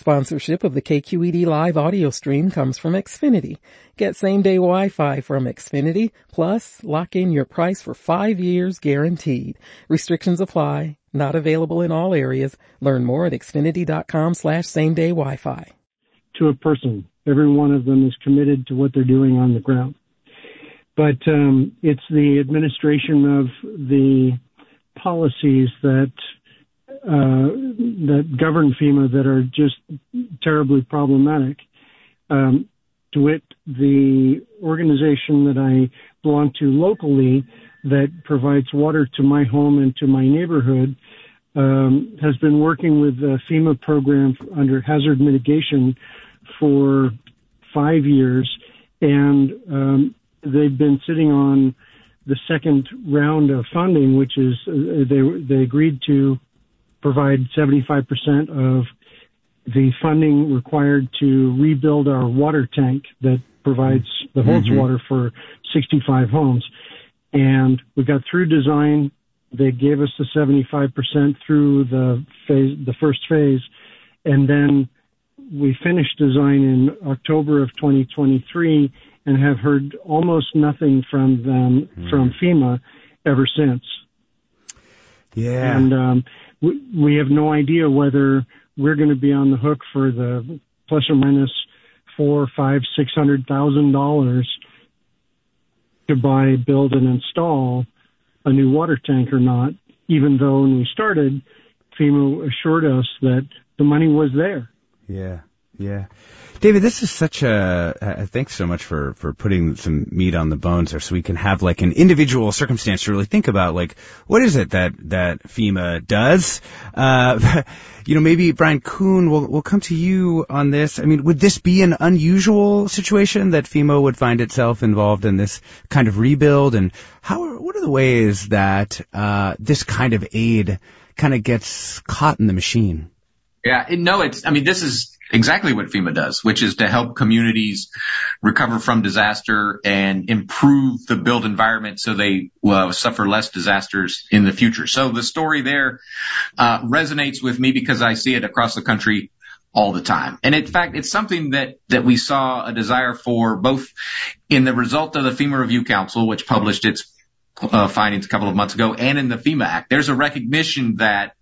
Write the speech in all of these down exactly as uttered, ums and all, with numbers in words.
Sponsorship of the K Q E D Live audio stream comes from Xfinity. Get same-day Wi-Fi from Xfinity, plus lock in your price for five years guaranteed. Restrictions apply. Not available in all areas. Learn more at xfinity.com slash same-day Wi-Fi. To a person. Every one of them is committed to what they're doing on the ground. But um, it's the administration of the policies that uh, that govern FEMA that are just terribly problematic. Um, to wit, the organization that I belong to locally that provides water to my home and to my neighborhood um, has been working with the FEMA program under hazard mitigation for five years, and um, they've been sitting on the second round of funding, which is uh, they they agreed to provide seventy-five percent of the funding required to rebuild our water tank that provides that holds mm-hmm. water for sixty-five homes. And we got through design. They gave us the seventy-five percent through the phase, the first phase, and then we finished design in October of twenty twenty-three and have heard almost nothing from them, mm. from FEMA, ever since. Yeah. And um, we, we have no idea whether we're going to be on the hook for the plus or minus four, five, six hundred thousand dollars to buy, build, and install a new water tank or not. Even though when we started, FEMA assured us that the money was there. Yeah, yeah. David, this is such a, uh, thanks so much for, for putting some meat on the bones there so we can have like an individual circumstance to really think about like, what is it that, that FEMA does? Uh, you know, maybe Brian Kuhn, we'll, we'll come to you on this. I mean, would this be an unusual situation that FEMA would find itself involved in this kind of rebuild? And how, what are the ways that, uh, this kind of aid kind of gets caught in the machine? Yeah, no, it's, I mean, this is exactly what FEMA does, which is to help communities recover from disaster and improve the built environment so they uh, suffer less disasters in the future. So the story there uh, resonates with me because I see it across the country all the time. And in fact, it's something that, that we saw a desire for both in the result of the FEMA Review Council, which published its uh, findings a couple of months ago, and in the FEMA Act. There's a recognition that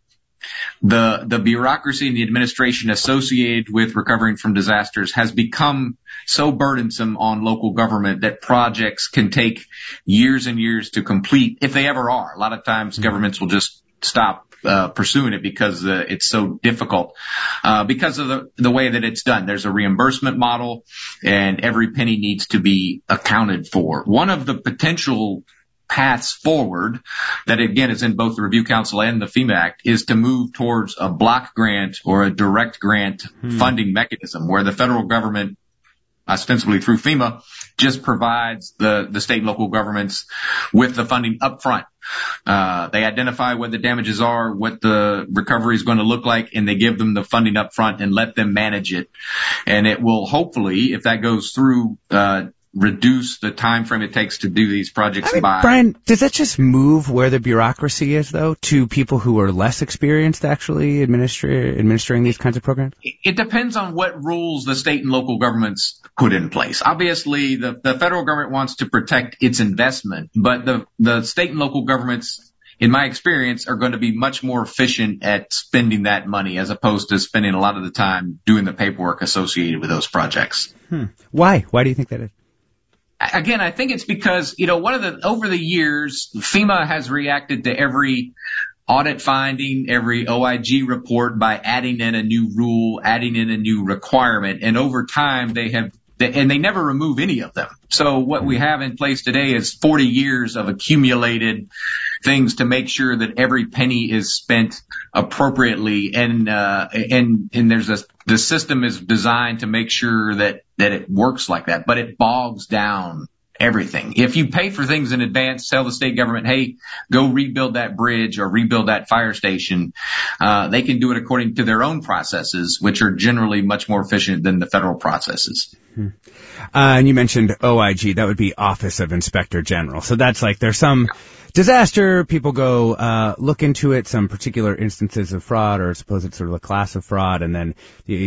The, the bureaucracy and the administration associated with recovering from disasters has become so burdensome on local government that projects can take years and years to complete, if they ever are. A lot of times governments will just stop uh, pursuing it because uh, it's so difficult uh, because of the, the way that it's done. There's a reimbursement model, and every penny needs to be accounted for. One of the potential paths forward that again is in both the Review Council and the FEMA Act is to move towards a block grant or a direct grant hmm. funding mechanism where the federal government, ostensibly through FEMA, just provides the, the state and local governments with the funding up front. Uh, they identify what the damages are, what the recovery is going to look like, and they give them the funding up front and let them manage it. And it will hopefully, if that goes through, uh, reduce the time frame it takes to do these projects I mean, by. Brian, does that just move where the bureaucracy is, though, to people who are less experienced actually administer, administering these kinds of programs? It depends on what rules the state and local governments put in place. Obviously, the, the federal government wants to protect its investment, but the, the state and local governments, in my experience, are going to be much more efficient at spending that money as opposed to spending a lot of the time doing the paperwork associated with those projects. Hmm. Why? Why do you think that is? Again, I think it's because, you know, one of the, over the years, FEMA has reacted to every audit finding, every O I G report by adding in a new rule, adding in a new requirement. And over time, they have, and they never remove any of them. So what we have in place today is forty years of accumulated things to make sure that every penny is spent appropriately. And, uh, and, and there's a, the system is designed to make sure that, that it works like that, but it bogs down everything. If you pay for things in advance, tell the state government, hey, go rebuild that bridge or rebuild that fire station. Uh, they can do it according to their own processes, which are generally much more efficient than the federal processes. Hmm. Uh, and you mentioned O I G, that would be Office of Inspector General. So that's like there's some disaster, people go uh look into it, some particular instances of fraud, or suppose it's sort of a class of fraud, and then you